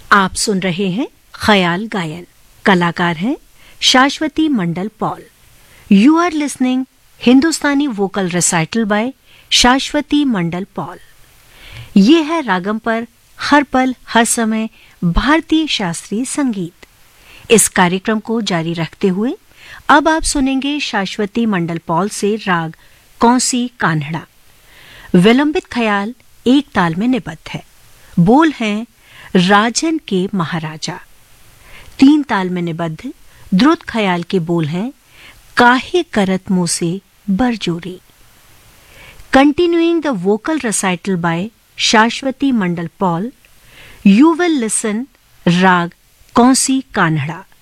आप सुन रहे हैं ख्याल गायन। कलाकार हैं शाश्वती मंडल Paul. You are listening Hindustani vocal recital bye शाश्वती मंडल पॉल। ये है रागम पर हर पल हर समय भारतीय शास्त्रीय संगीत। इस कार्यक्रम को जारी रखते हुए अब आप सुनेंगे शाश्वती मंडल पॉल से राग कौंसी कान्हड़ा। विलंबित ख्याल एक ताल में निबद्ध है। बोल हैं राजन के महाराजा। तीन ताल में निबद्ध द्रुत ख्याल के बोल हैं काहे करत मुँह से बरजोरी। Continuing the vocal recital by शाश्वती मंडल पॉल, you will listen राग कौंसी कान्हड़ा